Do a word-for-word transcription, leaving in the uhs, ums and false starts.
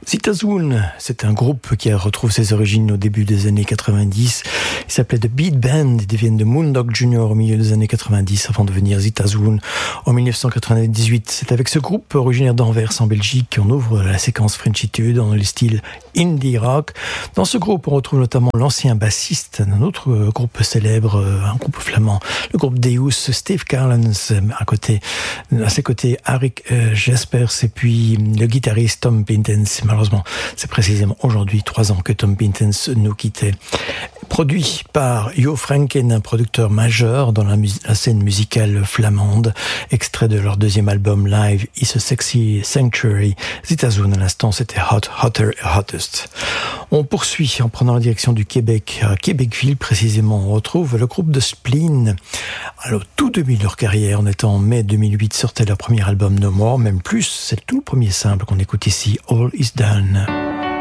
Zitazoun, c'est un groupe qui retrouve ses origines au début des années quatre-vingt-dix. Il s'appelait The Beat Band, ils deviennent de Moondog Junior au milieu des années quatre-vingt-dix avant de devenir Zitazoun en dix-neuf cent quatre-vingt-dix-huit. C'est avec ce groupe originaire d'Anvers en Belgique qu'on ouvre la séquence Frenchitude dans le style indie rock. Dans ce groupe, on retrouve notamment l'ancien bassiste d'un autre groupe célèbre, un groupe flamand, le groupe Deus, Steve Carlens, à côté, à ses côtés, Arik Jespers et puis le guitariste Tom Pintens. Malheureusement, c'est précisément aujourd'hui trois ans que Tom Pintens nous quittait. Produit par Jo Franken, un producteur majeur dans la, mus- la scène musicale flamande, extrait de leur deuxième album live Is a Sexy Sanctuary. Zitazoun, à l'instant, c'était Hot, Hotter, Hottest. On poursuit en prenant la direction du Québec, à Québecville précisément. On retrouve le groupe de Spleen. Alors, tout début de leur carrière, on était en mai deux mille huit, sortait leur premier album No More, même plus, c'est le tout premier simple qu'on écoute ici, All Is Done.